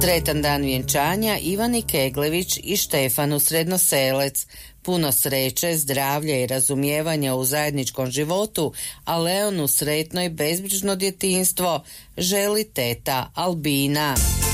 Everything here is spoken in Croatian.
Sretan dan vjenčanja Ivani Keglević i Štefanu Srednoselec. Puno sreće, zdravlja i razumijevanja u zajedničkom životu, a Leonu sretno i bezbrižno djetinjstvo želi teta Albina.